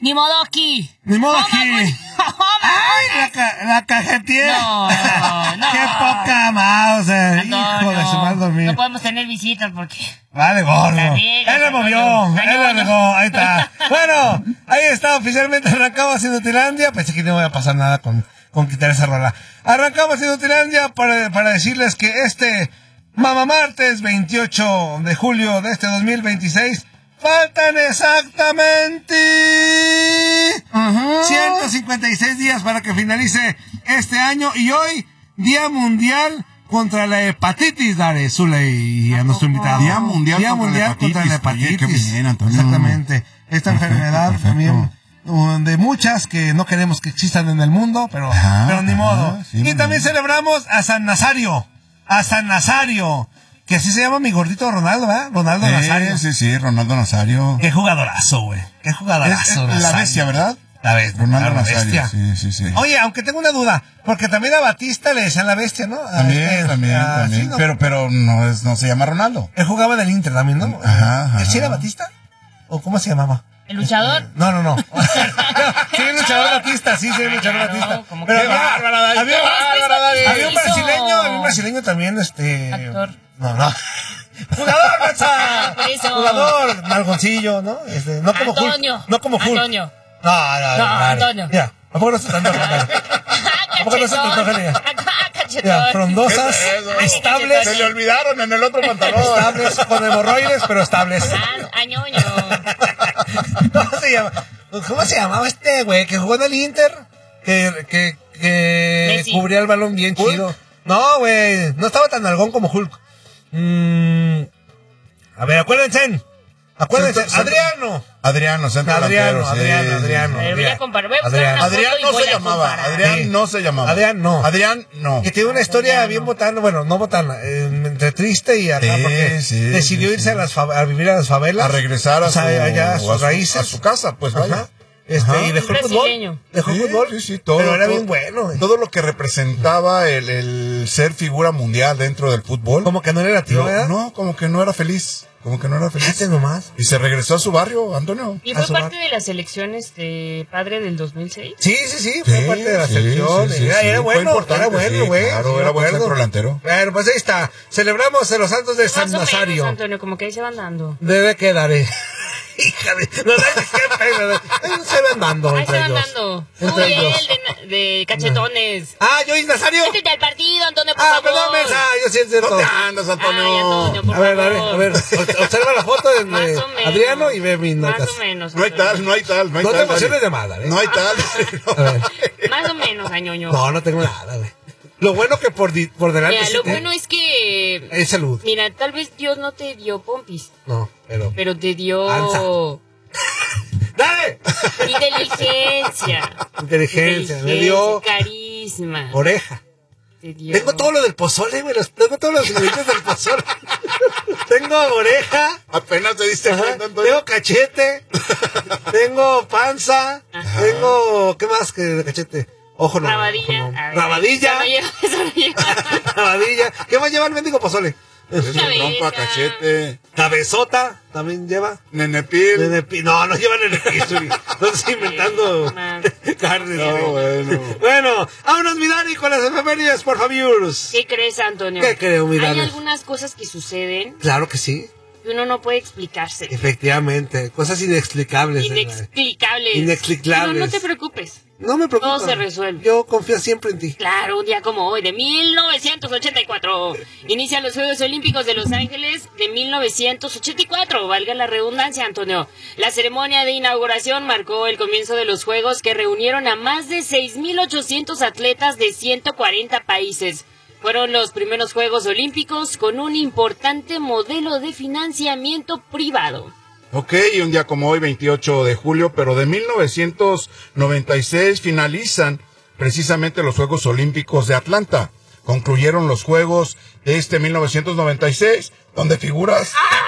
Ni modo aquí. ¡Ay, la cajetilla! No. ¡Qué poca mouse! Hijo de su mal dormir. No podemos tener visitas porque... Vale, gordo. Él Él le movió. Él le regó. Ahí está. Bueno, ahí está. Oficialmente arrancamos Inutilandia. Pensé que no iba a pasar nada con quitar esa rola. Arrancamos Inutilandia para decirles que este Mamá Martes 28 de julio de este 2026 faltan exactamente 156 días para que finalice este año. Y hoy, Día Mundial contra la hepatitis, Dare, Zule y a nuestro invitado. Día Mundial contra la hepatitis. Oye, qué bien, Antonio. Exactamente. Esta enfermedad también, de muchas que no queremos que existan en el mundo, pero ni modo. Sí, y también celebramos a San Nazario. Que así se llama mi gordito Ronaldo, ¿verdad? Ronaldo Nazario. Sí, Ronaldo Nazario. Qué jugadorazo, güey. Qué jugadorazo. Es la bestia, ¿verdad? La bestia. Ronaldo la Nazario. bestia. Sí. Oye, aunque tengo una duda, porque también a Batista le decían la bestia, ¿no? También. Sí, ¿no? Pero no se llama Ronaldo. Él jugaba en el Inter también, ¿no? Ajá. ¿Sí era Batista? ¿O cómo se llamaba? ¿El luchador? No. Sí, el luchador Batista, el luchador Batista. Como Pero que había un brasileño también, Actor. No. Jugador, Macha. Por eso. Jugador, Malgoncillo, ¿no? No como Antonio. Hulk. No como Hulk. Antonio. No, Antonio. Mira, ¿a poco no se te antoja? ¿A poco no se te antoja? Mira, frondosas, estables. Se le olvidaron en el otro pantalón. Estables, con hemorroides, pero estables. Añoño. ¿Cómo se llamaba este güey que jugó en el Inter? Que Messi. cubría el balón bien ¿Hulk? chido. No, güey, no estaba tan algón como Hulk. A ver, acuérdense. Adriano, centro delantero. Adriano. Pero voy a comparar. Voy a buscar una Adrián foto y no voy se a llamaba. comparar. Adrián no. Que tiene una historia bien botana, bueno, no botana, entre triste y acá, porque decidió irse a vivir a las favelas. A regresar allá a sus raíces. A su casa, pues vaya. Y dejó el fútbol. Sí, todo. Pero era bien bueno. Todo lo que representaba el ser figura mundial dentro del fútbol. Como que no era tío, ¿verdad? No, como que no era feliz. Fíjate nomás. Y se regresó a su barrio, Antonio. ¿Y fue parte de las elecciones padre del 2006? Sí, fue parte de la selección. Era bueno, güey. Claro, era buen centro delantero. Bueno, pues ahí está. Celebramos a los santos de San Más o Nazario. menos, Antonio, como que ahí se van dando. Debe quedar, Hija de... No se van dando Ahí se entre van ellos. dando. Entre Uy, ellos. el de cachetones. Yo y Nazario. Métete al partido, Antonio, por favor. Perdón, yo sí entiendo. ¿Dónde andas, Antonio? Ay, Antonio, por A ver, favor. observa la foto de Más o menos. Adriano y ve mis notas. Más o menos. No hay tal. No te emociones de mala, No hay tal. A ver. Más o menos, añoño. No tengo nada, güey. Lo bueno que por delante... Mira, lo bueno es que... Es salud. Mira, tal vez Dios no te dio pompis. No, pero te dio... Panza. ¡Dale! Inteligencia. Me dio... Carisma. Oreja. Tengo todo lo del pozole, güey. Tengo todos los ingredientes del pozole. Tengo oreja. Apenas te diste cuenta, Antonio. Tengo cachete. Tengo panza. Ajá. Tengo... ¿Qué más que de cachete? Ojo no. Rabadilla. Rabadilla. Eso no lleva. Rabadilla. ¿Qué más lleva el mendigo pozole? Trompa, cachete. Cabezota también lleva. Nenepil. No lleva nenepil. No estoy inventando carne. No, Bueno, vámonos, mi Dani, con las efemérides, por favor. ¿Qué crees, Antonio? ¿Qué creo, mi Dani? Hay algunas cosas que suceden. Claro que sí. Que uno no puede explicarse. Efectivamente, cosas inexplicables. Inexplicables. Pero no te preocupes. No me preocupa. Todo se resuelve. Yo confío siempre en ti. Claro, un día como hoy, de 1984. Inician los Juegos Olímpicos de Los Ángeles de 1984. Valga la redundancia, Antonio. La ceremonia de inauguración marcó el comienzo de los Juegos que reunieron a más de 6,800 atletas de 140 países. Fueron los primeros Juegos Olímpicos con un importante modelo de financiamiento privado. Ok, y un día como hoy, 28 de julio, pero de 1996 finalizan precisamente los Juegos Olímpicos de Atlanta. Concluyeron los Juegos de 1996, donde figuras...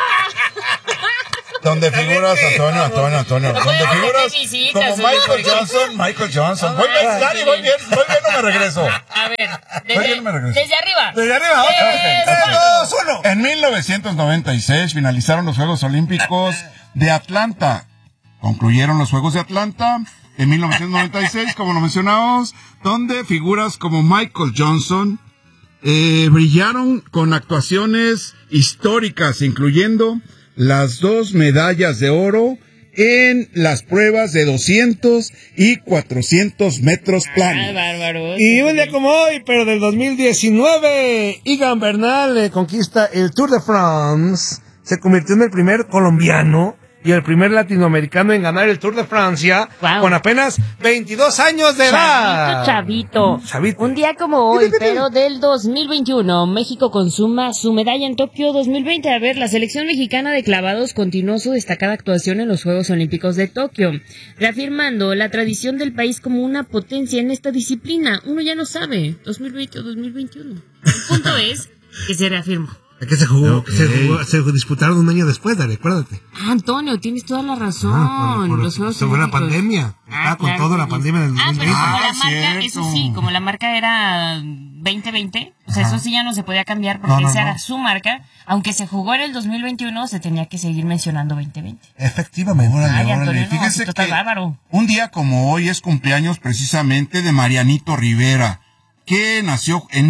Donde figuras, Antonio. Donde figuras como Michael Johnson. Voy bien, Dani, voy bien, no me regreso. A ver, desde arriba. Desde arriba, ok. 3, 2, 1. En 1996 finalizaron los Juegos Olímpicos de Atlanta. Concluyeron los Juegos de Atlanta en 1996, como lo mencionamos, donde figuras como Michael Johnson brillaron con actuaciones históricas, incluyendo las 2 medallas de oro en las pruebas de 200 y 400 metros planos. Bárbaro. Y un día como hoy, pero del 2019, Egan Bernal conquista el Tour de France. Se convirtió en el primer colombiano y el primer latinoamericano en ganar el Tour de Francia, wow, con apenas 22 años de edad. Chavito. Chavito. Un día como hoy, pero del 2021, México consuma su medalla en Tokio 2020. A ver, la selección mexicana de clavados continuó su destacada actuación en los Juegos Olímpicos de Tokio, reafirmando la tradición del país como una potencia en esta disciplina. Uno ya no sabe, 2020 o 2021. El punto es que se reafirmó. ¿A qué se jugó? Okay. Se disputaron un año después, dale, acuérdate. Antonio, tienes toda la razón. Los Juegos sobre la Olímpicos. pandemia. Con claro, toda la pandemia del 2020. pero como la marca, cierto. eso sí, como la marca era 2020, o sea, eso sí ya no se podía cambiar porque esa era su marca. Aunque se jugó en el 2021, se tenía que seguir mencionando 2020. Efectivamente. Ay, Antonio, no, Fíjese tú estás que bárbaro. un día como hoy es cumpleaños precisamente de Marianito Rivera, que nació en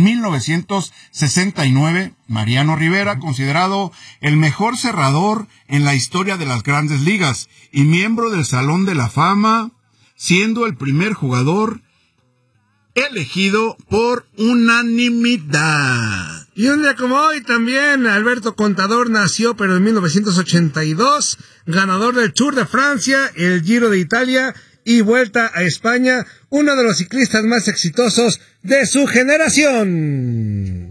1969. Mariano Rivera, considerado el mejor cerrador en la historia de las Grandes Ligas y miembro del Salón de la Fama, siendo el primer jugador elegido por unanimidad. Y un día como hoy también, Alberto Contador nació, pero en 1982, ganador del Tour de Francia, el Giro de Italia y Vuelta a España, uno de los ciclistas más exitosos de su generación.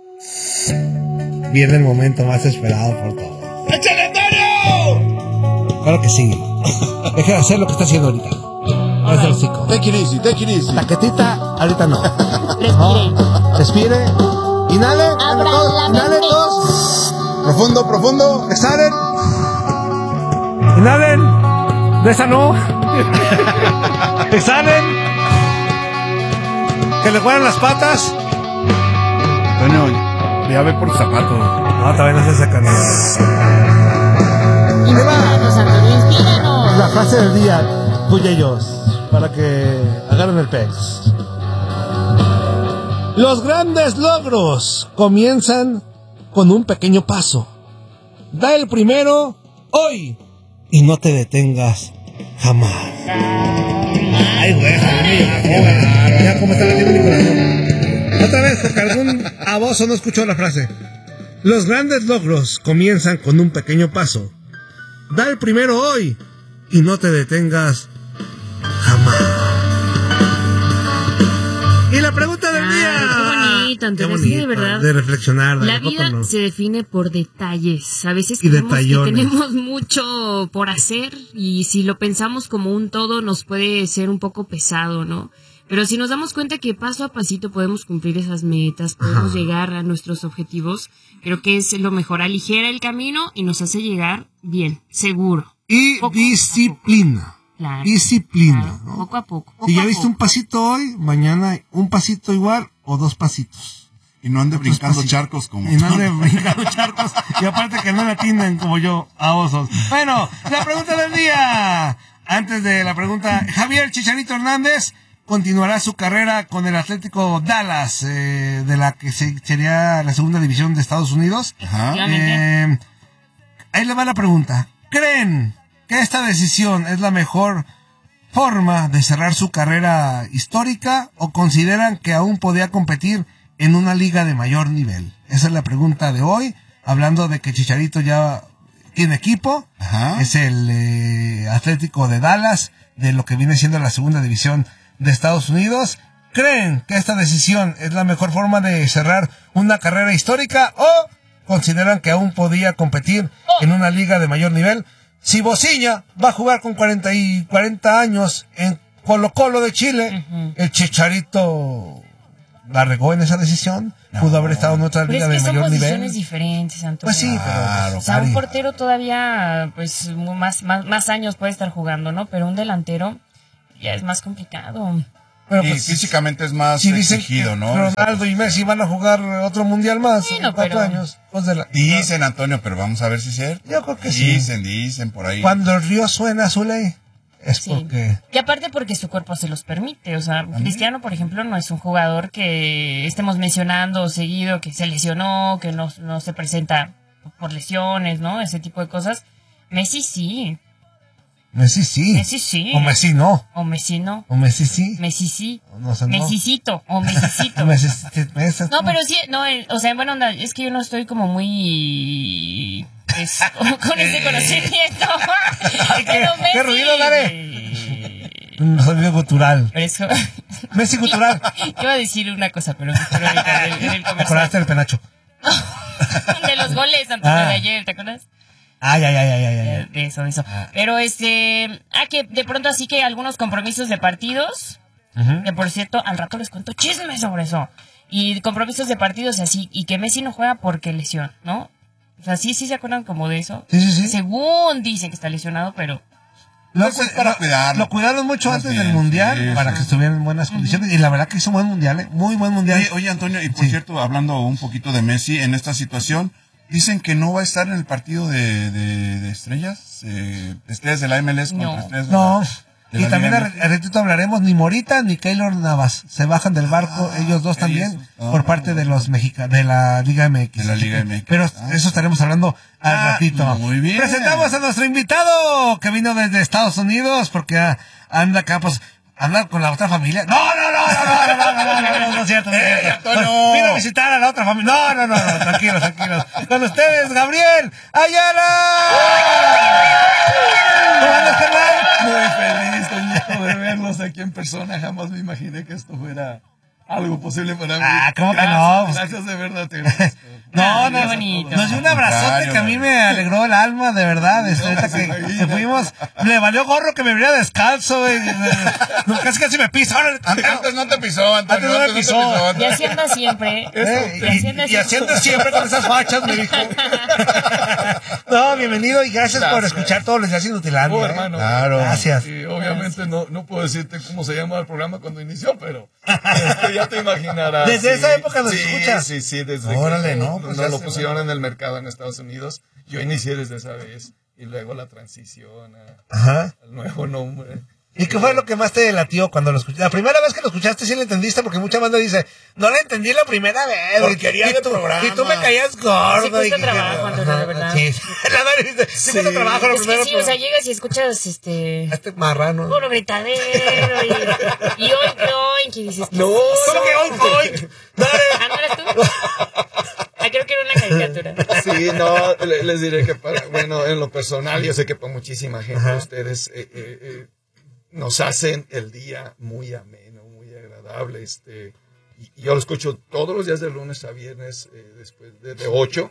Viene el momento más esperado por todos. ¡Échale, Antonio! Claro que sí. Deja de hacer lo que está haciendo ahorita. Es el hocico. Take it easy, take it easy. Taquetita, ahorita no. Respire. Respire. Inhale. Abra la Inhale mente. todos. Profundo, profundo. Exhalen. Inhalen. De esa no. Exhalen. Que le juegan las patas. Antonio, ya ve por tu zapato. No, todavía no se sacan. Inspíranos, Antonio, inspíranos. La frase del día, tú y ellos, para que agarren el pez. Los grandes logros comienzan con un pequeño paso. Da el primero hoy y no te detengas jamás. Ay, güey, ya como está metiendo mi corazón. Otra vez, porque algún baboso no escuchó la frase. Los grandes logros comienzan con un pequeño paso. Da el primero hoy y no te detengas jamás. Y la pregunta del día. Qué bonito, Antonio. Sí, de verdad. De reflexionar. La vida se define por detalles. A veces Y creemos que detallones. tenemos mucho por hacer y si lo pensamos como un todo nos puede ser un poco pesado, ¿no? Pero si nos damos cuenta que paso a pasito podemos cumplir esas metas, podemos llegar a nuestros objetivos, creo que es lo mejor. Aligera el camino y nos hace llegar bien, seguro. Y Poco disciplina. Claro, Disciplina. claro, ¿no? poco a poco. Si ya poco a viste poco. un pasito hoy, mañana un pasito igual o 2 pasitos. Y no ande brincando pasitos. charcos como Y no ande brincando charcos. Y aparte que no le atienden como yo a osos. Bueno, la pregunta del día. Antes de la pregunta, Javier Chicharito Hernández continuará su carrera con el Atlético Dallas, de la que sería la segunda división de Estados Unidos. Ajá. Ahí le va la pregunta. ¿Creen que esta decisión es la mejor forma de cerrar su carrera histórica o consideran que aún podía competir en una liga de mayor nivel? Esa es la pregunta de hoy, hablando de que Chicharito ya tiene equipo. Ajá. Es el Atlético de Dallas, de lo que viene siendo la segunda división de Estados Unidos. ¿Creen que esta decisión es la mejor forma de cerrar una carrera histórica o consideran que aún podía competir en una liga de mayor nivel? Si Bociña va a jugar con 40 años en Colo-Colo de Chile, el Chicharito la regó en esa decisión. Pudo haber estado en otra Pero liga es que de son mayor posiciones nivel. diferentes, Antonio. Pues sí, pero O sea, un portero todavía, pues, más años puede estar jugando, ¿no? Pero un delantero ya es más complicado. Pero, y pues, físicamente es más si dicen exigido, que ¿no? Ronaldo y Messi van a jugar otro mundial más Bueno, en 4 pero- años. Pues Dicen, Antonio, pero vamos a ver si es cierto. Yo creo que sí. Dicen por ahí. Cuando el río suena su ley, es Sí. porque... Y aparte porque su cuerpo se los permite. O sea, Cristiano, por ejemplo, no es un jugador que estemos mencionando seguido, que se lesionó, que no se presenta por lesiones, ¿no? Ese tipo de cosas. Messi sí. Messi sí. Messi sí. O Messi no. O Messi no. O Messi sí. Messi sí. No, o sea, no. Messicito. O Messicito. Messi, No, pero sí, no, o sea, bueno, onda, es que yo no estoy como muy con ese conocimiento. Pero Messi, qué ruido, un sonido gutural. Pero eso, Messi gutural. iba a decir una cosa, pero mejor ahorita en el ¿Te comercial. acordaste del penacho? De los goles, Antonio, Ah. de ayer, ¿te acuerdas? Ay. De eso. Pero que de pronto así que algunos compromisos de partidos, que por cierto, al rato les cuento chismes sobre eso. Y compromisos de partidos así, y que Messi no juega porque lesión, ¿no? O sea, sí se acuerdan como de eso. Sí. Según dicen que está lesionado, pero Pues para cuidarlo. Lo cuidaron mucho Más antes bien, del mundial sí, para sí. que estuvieran en buenas condiciones. Y la verdad que hizo buen mundial, muy buen mundial. Oye, Antonio, y por Sí. cierto, hablando un poquito de Messi en esta situación, dicen que no va a estar en el partido de estrellas, estrellas de la MLS contra No. estrellas No. de Y la también Liga al ratito hablaremos, ni Morita ni Keylor Navas se bajan del barco, ellos dos ok, también, eso. por parte de los mexicanos, de la Liga MX. De la Liga MX. Pero eso estaremos hablando al ratito. muy bien. Presentamos a nuestro invitado que vino desde Estados Unidos porque anda acá, pues, hablar con la otra familia. No es cierto. Antonio. Vino a visitar a la otra familia. No, tranquilos. Con ustedes, Gabriel Ayala. ¿Cómo andas, carnal? Muy feliz, Toñito, de verlos aquí en persona. Jamás me imaginé que esto fuera algo posible para mí. Ah, ¿cómo que Gracias, no? Gracias, de verdad. Te agradezco. No, qué bonito. nos dio un abrazote que a mí me alegró el alma, de verdad. Ahorita que fuimos, le valió gorro que me viera descalzo, güey. No, casi me pisa. Ahora, Antes no te pisó, Antonio. Antes no me pisó. y así anda siempre. y haciendo siempre con esas fachas, me dijo. No, bienvenido y gracias por escuchar todos los días Inutilandia. Oh, hermano. Claro. Gracias. Y obviamente no puedo decirte cómo se llama el programa cuando inició, pero ya te imaginarás. ¿Desde esa época lo sí, escuchas? Sí, desde Órale, que ¿no? Pues ya lo se pusieron en el mercado en Estados Unidos. Yo inicié desde esa vez y luego la transición Ajá. al nuevo nombre. ¿Y qué fue lo que más te latió cuando lo escuchaste? La primera vez que lo escuchaste sí lo entendiste, porque mucha banda dice, no lo entendí la primera vez. Porquería de programa. Y tú me caías gordo. Sí cuesta y trabajo, Antonio, de verdad. Sí, la verdad, dice, sí cuesta trabajo lo Es que primero. sí, o sea, llegas y escuchas Este marrano. puro gritadero y oink, y dices, No, ¿cómo que oink? ¿ah, no eras tú? Ah, creo que era una caricatura. Sí, no, les diré que bueno, en lo personal, yo sé que para muchísima gente ustedes nos hacen el día muy ameno, muy agradable. Y yo lo escucho todos los días de lunes a viernes, después de 8.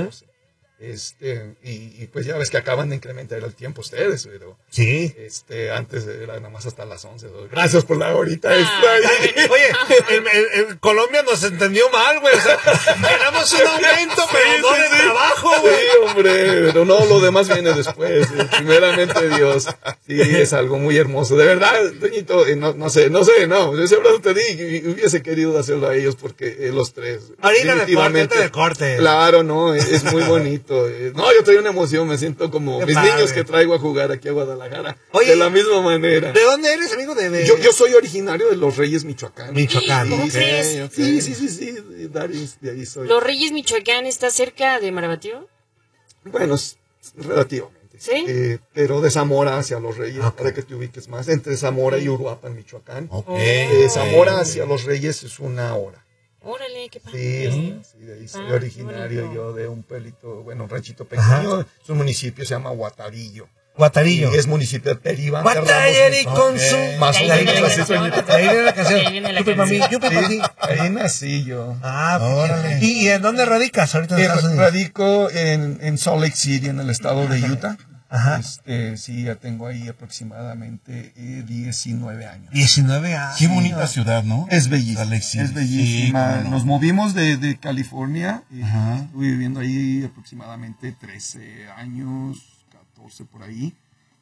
Y pues ya ves que acaban de incrementar el tiempo ustedes, pero Sí. antes era nada más hasta las 11. Gracias por la horita extra. Oye, el Colombia nos entendió mal, güey. O sea, queramos un aumento, pero no de trabajo, güey. Sí, hombre, pero no, lo demás viene después. Primeramente Dios. Sí, es algo muy hermoso. De verdad, Toñito, yo ese abrazo te di y hubiese querido hacerlo a ellos porque los tres. Ahorita definitivamente. de corte. Claro, no, es muy bonito. No, yo estoy una emoción, me siento como Qué mis padre. niños que traigo a jugar aquí a Guadalajara. Oye, de la misma manera. ¿De dónde eres, amigo? Yo soy originario de Los Reyes, Michoacán. Michoacán, ¿Cómo ok. crees? Sí, Darius, de ahí soy. ¿Los Reyes Michoacán está cerca de Marabatío? Bueno, relativamente. ¿Sí? Pero de Zamora hacia Los Reyes, Ok. para que te ubiques más, entre Zamora y Uruapan, Michoacán. Ok. De Zamora hacia Los Reyes es 1 hora. Órale, qué Sí, padre. sí, de ahí soy Ah, qué originario bonito. yo de un un ranchito pequeño. Es un municipio, se llama Guatarillo. Guatarillo. Y es municipio de Peribán. Guatayeri con su... Más o De ahí menos viene la así canción. sueñito. Ahí viene la canción. Ahí viene la Yupi, mami, canción. yupi, papi. Ahí nací yo. Ah, Órale. ¿Y en dónde radicas ahorita en Estados Unidos? Radico en Salt Lake City, en el estado de Utah. Ajá. Sí, ya tengo ahí aproximadamente 19 años. 19 años. Qué bonita ciudad, ¿no? Es bellísima. Alexis. Es bellísima. Sí, cómo no. Nos movimos de California. Ajá. Estuve viviendo ahí aproximadamente 13 años, 14 por ahí.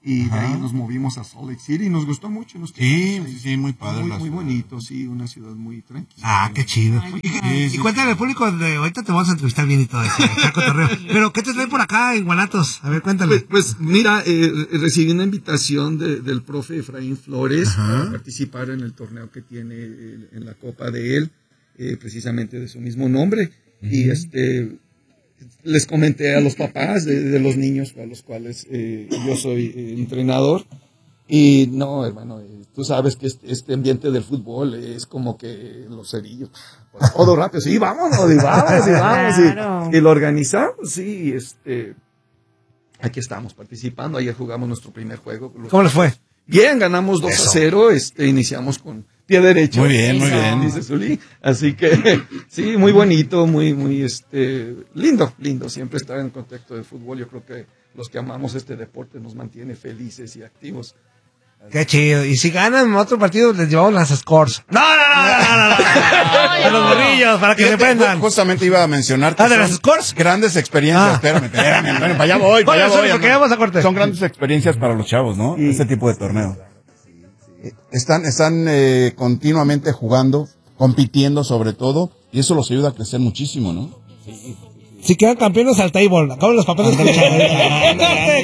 y de ahí nos movimos a Salt Lake City y nos gustó mucho. Sí, muy padre. Muy bonito, sí, una ciudad muy tranquila. Ah, qué chido. Y cuéntale al público, ahorita te vamos a entrevistar bien y todo eso, pero ¿qué te trae por acá en Guanatos? A ver, cuéntale. Pues mira, recibí una invitación del profe Efraín Flores a participar en el torneo que tiene en la copa de él, precisamente de su mismo nombre. Y les comenté a los papás de los niños a los cuales yo soy entrenador. Y no, hermano, tú sabes que este ambiente del fútbol es como que los cerillos, todo rápido, sí, vámonos, y vamos. Claro. Y lo organizamos, sí, aquí estamos participando. Ayer jugamos nuestro primer juego. ¿Cómo les fue? Bien, ganamos 2-0, iniciamos con pie derecho. Muy bien, dice Zuli. Así que, sí, muy bonito, muy, lindo. Siempre estar en contexto de fútbol. Yo creo que los que amamos este deporte nos mantiene felices y activos. Qué chido. Y si ganan otro partido, les llevamos las scores. No. A los morrillos, para que se prendan. Justamente iba a mencionar que de las scores. Grandes experiencias. Espérame, para allá voy. Porque vamos a corte. Son grandes experiencias para los chavos, ¿no? Este tipo de torneo. Están continuamente jugando, compitiendo sobre todo, y eso los ayuda a crecer muchísimo, ¿no? Si quedan campeones al table, acaban los papeles con